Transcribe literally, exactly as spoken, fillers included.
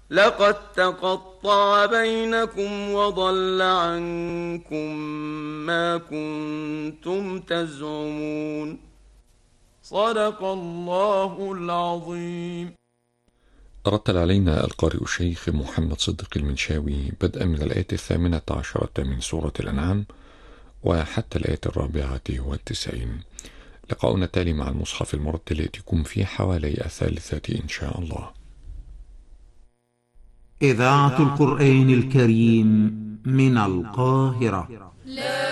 لقد تقطع بينكم وضل عنكم ما كنتم تزعمون. صدق الله العظيم. رتل علينا القارئ الشيخ محمد صدق المنشاوي بدءا من الآية الثامنة عشرة من سورة الأنعام وحتى الآية الرابعة والتسعين. لقاؤنا التالي مع المصحف المرتل يأتيكم في حوالي الثالثة إن شاء الله. إذاعة القرآن الكريم من القاهرة.